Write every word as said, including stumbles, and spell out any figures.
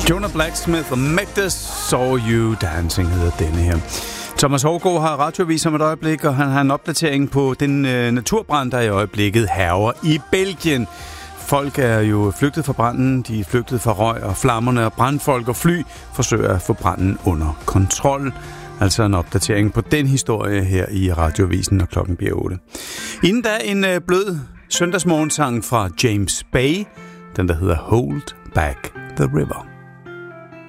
Jonah Blacksmith og Magda Saw You Dancing hedder denne her. Thomas Hougaard har radioavis om et øjeblik, og han har en opdatering på den øh, naturbrand, der i øjeblikket hærger i Belgien. Folk er jo flygtet fra branden, de er flygtet fra røg og flammerne, og brandfolk og fly forsøger at få branden under kontrol. Altså en opdatering på den historie her i radioavisen, når klokken bliver otte. Inden da en øh, blød søndagsmorgensang fra James Bay, den der hedder Hold Back the River.